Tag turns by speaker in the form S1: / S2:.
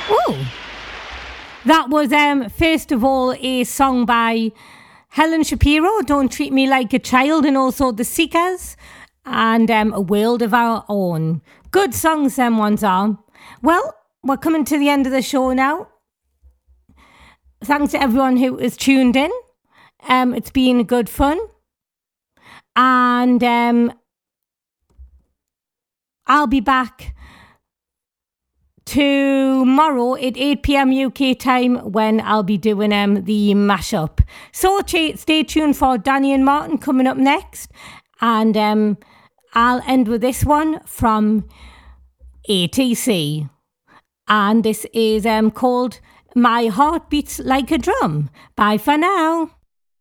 S1: Oh, that was first of all a song by Helen Shapiro, Don't Treat Me Like a Child, and also The Seekers, and A World of Our Own. Good songs, them ones are. Well, we're coming to the end of the show now. Thanks to everyone who has tuned in. It's been good fun. And I'll be back tomorrow at 8 p.m. UK time when I'll be doing the mashup. So stay tuned for Danny and Martin coming up next. And I'll end with this one from ATC. And this is called My Heart Beats Like a Drum. Bye for now.